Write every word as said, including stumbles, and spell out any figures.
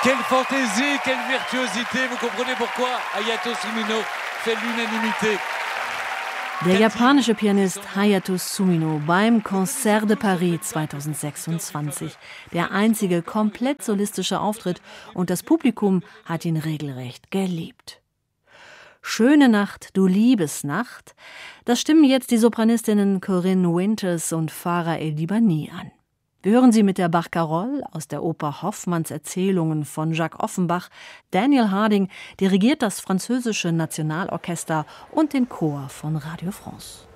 Quelle fantaisie, quelle virtuosité. Vous comprenez pourquoi Hayato Sumino fait l'unanimité. Der japanische Pianist Hayato Sumino beim Concert de Paris zweitausendsechsundzwanzig. Der einzige komplett solistische Auftritt und das Publikum hat ihn regelrecht geliebt. Schöne Nacht, du Liebesnacht, das stimmen jetzt die Sopranistinnen Corinne Winters und Farah El-Dibani an. Wir hören sie mit der Barcarolle aus der Oper Hoffmanns Erzählungen von Jacques Offenbach. Daniel Harding dirigiert das französische Nationalorchester und den Chor von Radio France.